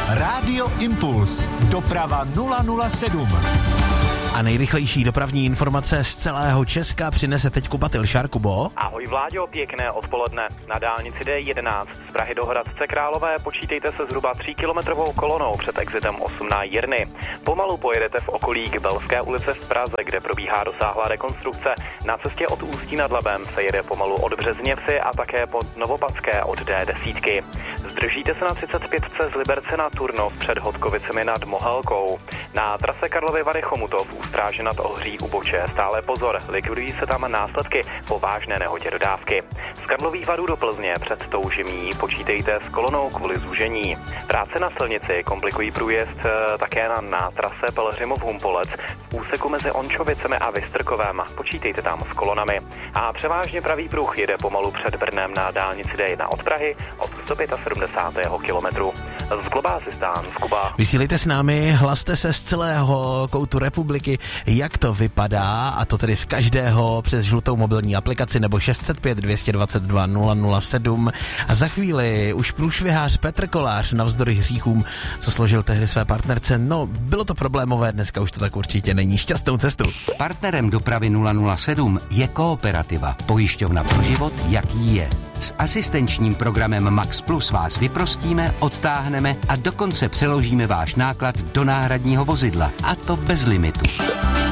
Rádio Impuls. Doprava 007. A nejrychlejší dopravní informace z celého Česka přinese teď Kuba Tilšar. Kubo. Ahoj Vláďo, pěkné odpoledne. Na dálnici D11 z Prahy do Hradce Králové počítejte se zhruba 3kilometrovou kolonou před exitem 8 na Jirny. Pomalu pojedete v okolí Kbelské ulice v Praze, kde probíhá rozsáhlá rekonstrukce. Na cestě od Ústí nad Labem se jede pomalu od Březněvsi a také pod Novopadské od D10. Zdržíte se na 35 z Liberce na Turnov před Hodkovicemi nad Mohelkou. Na trase Karlovy Vary Chomutov u Stráže nad Ohří u Boče stále pozor, likvidují se tam následky po vážné nehodě dodávky. Z Karlových Varů do Plzně před Toužimí počítejte s kolonou kvůli zúžení. Práce na silnici komplikují průjezd také na trase Pelhřimov-Humpolec v úseku mezi Ončovicemi a Vystrkovem. Počítejte tam s kolonami. A převážně pravý pruh jede pomalu před Brnem na dálnici D1 od Prahy od 175. kilometru. Z Global Assistance, Kuba. Vysílejte s námi, hlaste se z celého koutu republiky, jak to vypadá, a to tedy z každého přes žlutou mobilní aplikaci nebo 605 222 007. A za chvíli už průšvihář Petr Kolář navzdory hříchům, co složil tehdy své partnerce. No, bylo to problémové, dneska už to tak určitě není. Šťastnou cestu. Partnerem dopravy 007 je Kooperativa, pojišťovna pro život, jaký je. S asistenčním programem Max Plus vás vyprostíme, odtáhneme a dokonce přeložíme váš náklad do náhradního vozidla. A to bez limitu.